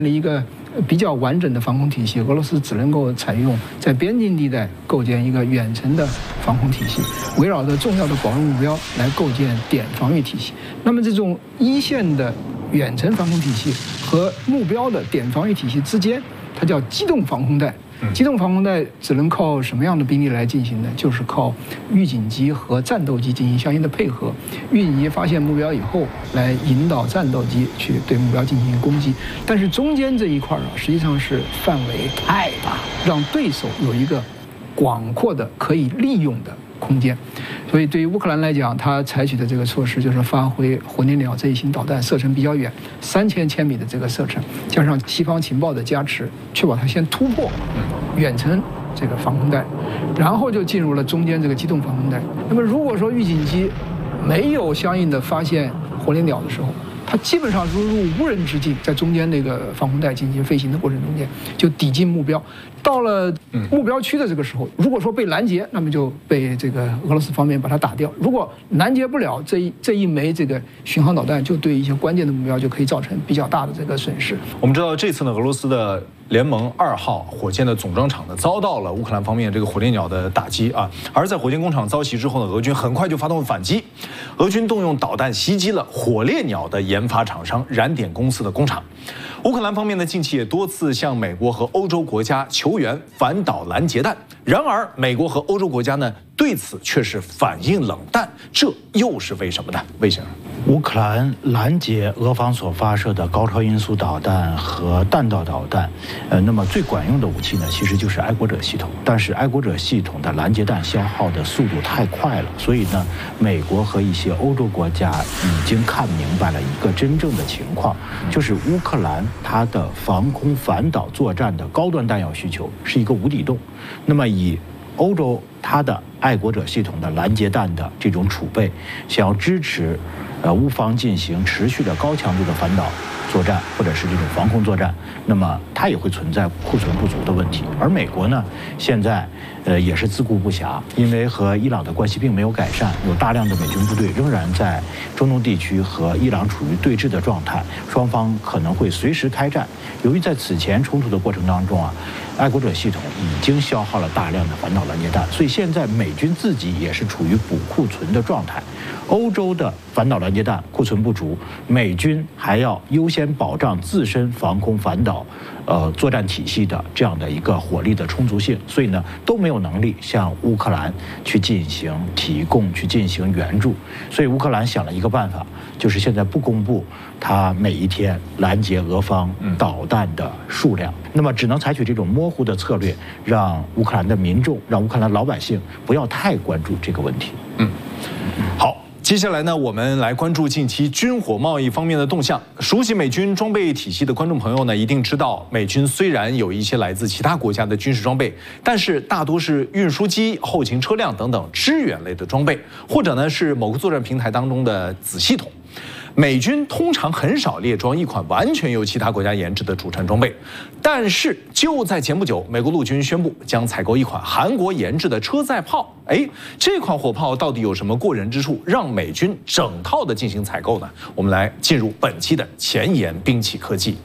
一个比较完整的防空体系，俄罗斯只能够采用在边境地带构建一个远程的防空体系，围绕着重要的保卫目标来构建点防御体系。那么这种一线的远程防空体系和目标的点防御体系之间，它叫机动防空带。机动防空带只能靠什么样的兵力来进行呢？就是靠预警机和战斗机进行相应的配合。预警机发现目标以后，来引导战斗机去对目标进行攻击。但是中间这一块实际上是范围太大，让对手有一个广阔的可以利用的空间。所以对于乌克兰来讲，它采取的这个措施就是发挥火烈鸟这一型导弹射程比较远，3000千米的这个射程，加上西方情报的加持，确保它先突破远程这个防空带，然后就进入了中间这个机动防空带。那么如果说预警机没有相应的发现火烈鸟的时候，它基本上如入无人之境，在中间那个防空带进行飞行的过程中间，就抵近目标。到了目标区的这个时候，如果说被拦截，那么就被这个俄罗斯方面把它打掉；如果拦截不了，这一枚这个巡航导弹就对一些关键的目标就可以造成比较大的这个损失。 我们知道这次呢，俄罗斯的联盟2号火箭的总装厂呢遭到了乌克兰方面这个火烈鸟的打击啊，而在火箭工厂遭袭之后呢，俄军很快就发动了反击，俄军动用导弹袭击了火烈鸟的研发厂商燃点公司的工厂。乌克兰方面呢，近期也多次向美国和欧洲国家求援反导拦截弹，然而美国和欧洲国家呢对此却是反应冷淡，这又是为什么呢？魏先生， 乌克兰拦截俄方所发射的高超音速导弹和弹道导弹，那么最管用的武器呢，其实就是爱国者系统。但是爱国者系统的拦截弹消耗的速度太快了，所以呢，美国和一些欧洲国家已经看明白了一个真正的情况，就是乌克兰它的防空反导作战的高端弹药需求是一个无底洞。那么以欧洲它的爱国者系统的拦截弹的这种储备，想要支持乌方进行持续的高强度的反导作战或者是这种防空作战，那么它也会存在库存不足的问题。而美国呢，现在也是自顾不暇，因为和伊朗的关系并没有改善，有大量的美军部队仍然在中东地区和伊朗处于对峙的状态，双方可能会随时开战。由于在此前冲突的过程当中啊，爱国者系统已经消耗了大量的反导拦截弹，所以现在美军自己也是处于补库存的状态。欧洲的反导拦截弹库存不足，美军还要优先保障自身防空反导作战体系的这样的一个火力的充足性，所以呢都没有能力向乌克兰去进行提供、去进行援助。所以乌克兰想了一个办法，就是现在不公布它每一天拦截俄方导弹的数量，那么只能采取这种模糊的策略，让乌克兰的民众、让乌克兰老百姓不要太关注这个问题。 好。接下来呢，我们来关注近期军火贸易方面的动向。熟悉美军装备体系的观众朋友呢，一定知道，美军虽然有一些来自其他国家的军事装备，但是大多是运输机、后勤车辆等等支援类的装备，或者呢是某个作战平台当中的子系统。美军通常很少列装一款完全由其他国家研制的主战装备，但是就在前不久，美国陆军宣布将采购一款韩国研制的车载炮。这款火炮到底有什么过人之处，让美军整套的进行采购呢？我们来进入本期的前沿兵器科技。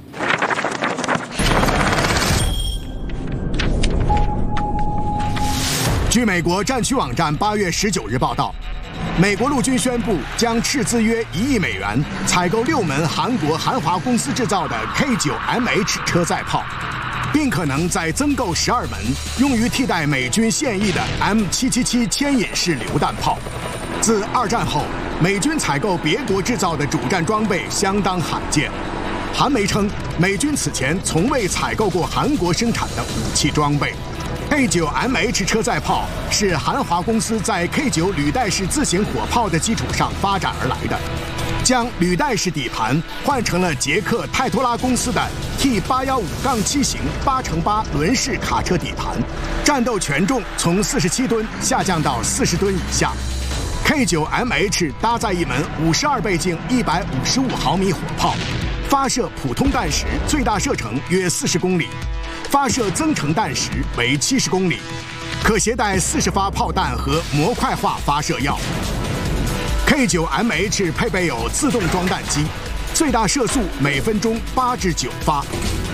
据美国战区网站8月19日报道，美国陆军宣布将斥资约1亿美元采购6门韩国韩华公司制造的 K9MH 车载炮，并可能再增购12门，用于替代美军现役的 M777牵引式榴弹炮。自2战后，美军采购别国制造的主战装备相当罕见。韩媒称，美军此前从未采购过韩国生产的武器装备。K9MH 车载炮是韩华公司在 K9 履带式自行火炮的基础上发展而来的，将履带式底盘换成了捷克泰托拉公司的 T815-7型8×8轮式卡车底盘，战斗权重从47吨下降到40吨以下。K9MH 搭载一门52倍镜155毫米火炮，发射普通弹时最大射程约40公里。发射增程弹时为70公里，可携带40发炮弹和模块化发射药。K9MH 配备有自动装弹机，最大射速每分钟8至9发。